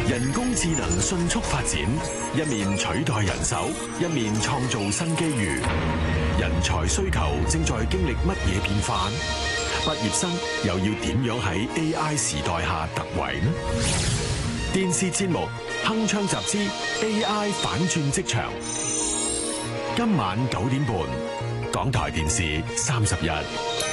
人工智能迅速發展，一面取代人手，一面創造新機遇。人才需求正在經歷乜嘢變化？畢業生又要點樣喺 AI 時代下突圍呢？電視節目《鏗鏘集之 AI 反轉職場》，今晚9點半，港台電視31。